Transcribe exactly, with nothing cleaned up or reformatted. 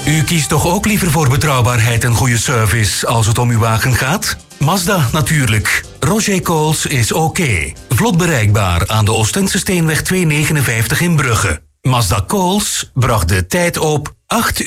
U kiest toch ook liever voor betrouwbaarheid en goede service als het om uw wagen gaat? Mazda natuurlijk. Roger Coles is oké. Vlot bereikbaar aan de Oostende Steenweg tweehonderdnegenenvijftig in Brugge. Mazda Coles bracht de tijd op acht